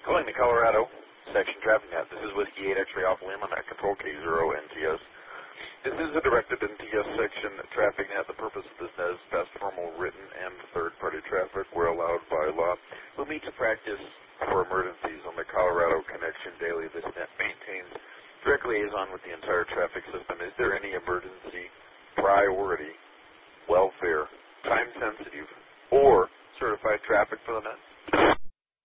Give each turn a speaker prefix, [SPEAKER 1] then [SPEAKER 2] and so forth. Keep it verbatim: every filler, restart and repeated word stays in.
[SPEAKER 1] Calling the Colorado Section Traffic Net. This is Whiskey eight X-Ray Alpha Lima, Net Control K zero N T S. This is a directed N T S section traffic net. The purpose of this net is best formal written and third-party traffic where allowed by law. We'll meet to practice for emergencies on the Colorado Connection daily. This net maintains direct liaison with the entire traffic system. Is there any emergency, priority, welfare, time-sensitive, or certified traffic for the net?